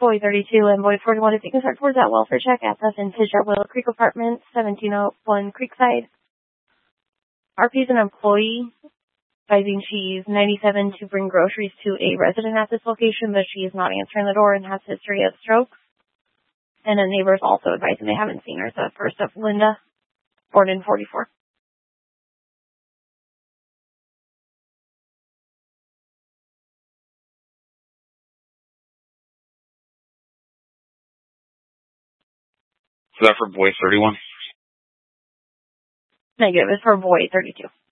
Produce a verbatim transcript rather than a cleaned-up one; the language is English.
Boy thirty-two and Boy forty-one is being searched for that welfare check at the Vintage at Willow Creek Apartments, seventeen oh one Creekside. R P is an employee, advising she's ninety-seven to bring groceries to a resident at this location, but she is not answering the door and has history of strokes. And a neighbor is also advising they haven't seen her. So first up, Linda, born in forty-four. Is that for Boy thirty-one? Negative. It's for Boy thirty-two.